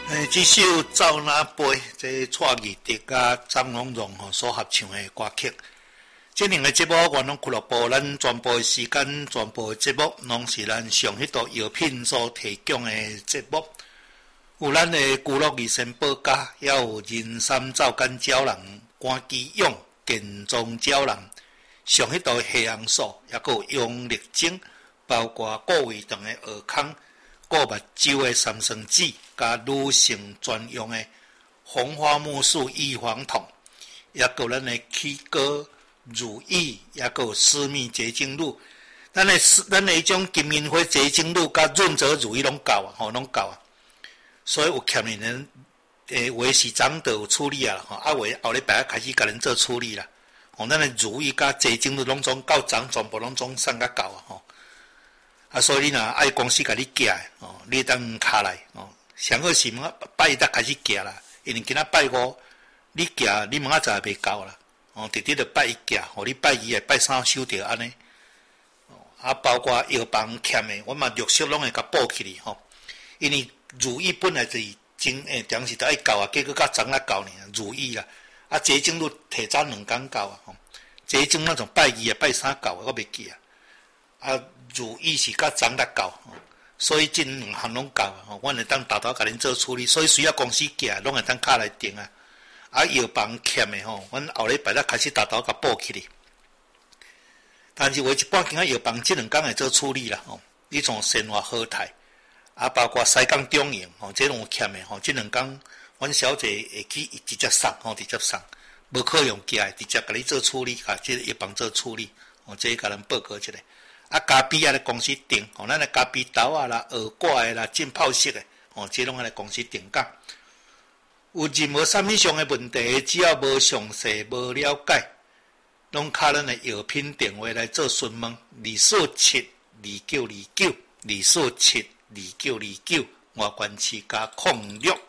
这首《走哪飞》这蔡义德甲张荣荣所合唱的歌曲，这两个节目原拢俱乐部，咱全部的时间、全部的节目，拢是咱上迄道药品所提供的节目。有咱的古乐二仙保家，也有人参皂苷胶囊、肝肌用、健壮胶囊，上迄道黑红素，也有用力精，包括顾胃肠的尔康。顾目睭的三酸酯，加女性专用的红花木素预防痛，也有咱的起膏乳液，也有私密结晶露。咱的迄种金银花结晶露加润泽乳液拢够啊，拢够啊。所以有欠的人，话是长就有处理啊，啊话后礼拜开始甲人做处理啦。咱的乳液加结晶露拢总够长，全部拢总送甲够啊。所以你若爱公司甲你寄你当卡来上好是拜一开始寄啦，因为今仔拜五你寄，你明仔载也袂够啦直直就拜一寄，你拜二也拜三收着安尼包括药房欠的，我嘛陆续拢会甲补起哩因为乳液本来就是当时都爱够结果到昨仔够呢乳液啦结晶露提早2天够结晶那种拜二也拜三够我袂记乳液是到昨仔够所以这2项拢够阮会当大头甲恁做处理，所以需要公司寄拢会当卡来订药房欠的阮后礼拜才开始大头甲补起哩。但是话一般今药房这2天会做处理啦你从生活好泰包括西港中营这拢有欠的这2天阮小姐会去直接送直接送，无可用寄的，直接甲你做处理，甲这药房做处理这甲咱报告一下。咖啡啊，来公司订咱的咖啡豆啊啦、鹅挂的啦、浸泡式的这拢来公司订购。有任何啥物上的问题，只要无详细、无了解，拢靠咱的药品电话来做询问，2472929，2472929，外关市加06。